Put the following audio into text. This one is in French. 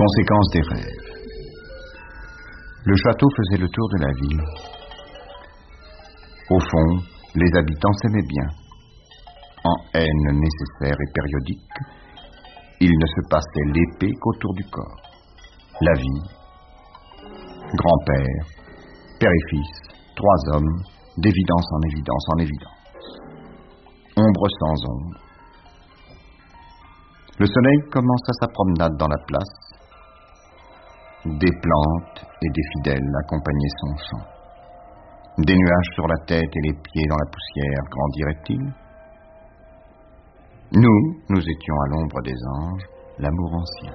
Conséquence des rêves. Le château faisait le tour de la ville. Au fond, les habitants s'aimaient bien. En haine nécessaire et périodique, il ne se passait l'épée qu'autour du corps. La vie, grand-père, père et fils, 3 hommes, d'évidence en évidence en évidence. Ombre sans ombre. Le soleil commença sa promenade dans la place. Des plantes et des fidèles accompagnaient son chant. Des nuages sur la tête et les pieds dans la poussière grandiraient-ils? Nous étions à l'ombre des anges, l'amour ancien.